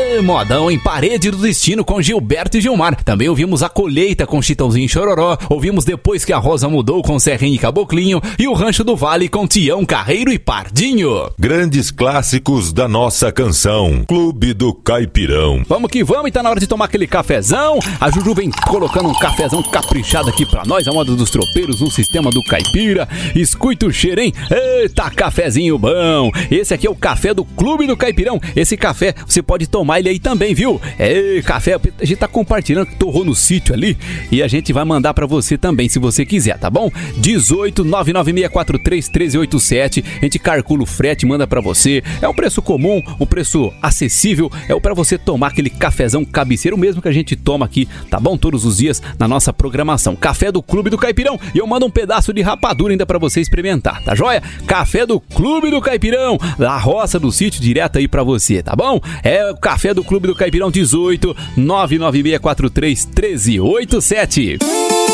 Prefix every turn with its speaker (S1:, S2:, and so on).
S1: Modão em Parede do Destino com Gilberto e Gilmar. Também ouvimos A Colheita com Chitãozinho e Chororó. Ouvimos Depois que a Rosa Mudou com Serrinha e Caboclinho. E o Rancho do Vale com Tião, Carreiro e Pardinho.
S2: Grandes clássicos da nossa canção. Clube do Caipirão.
S1: Vamos que vamos, e tá na hora de tomar aquele cafezão. A Juju vem colocando um cafezão caprichado aqui pra nós, a moda dos tropeiros no sistema do caipira. Escuta o cheiro, hein? Eita, cafezinho bom. Esse aqui é o café do Clube do Caipirão. Esse café, você pode tomar ele aí também, viu? Café, a gente tá compartilhando, que torrou no sítio ali, e a gente vai mandar pra você também, se você quiser, tá bom? 18 99643 1387. A gente calcula o frete, manda pra você. É um preço comum, um preço acessível. É pra você tomar aquele cafezão cabeceiro, mesmo que a gente toma aqui, tá bom? Todos os dias na nossa programação. Café do Clube do Caipirão. E eu mando um pedaço de rapadura ainda pra você experimentar, tá joia? Café do Clube do Caipirão, da roça do sítio, direto aí pra você, tá bom? É o Café do Clube do Caipirão. 18 99643 1387.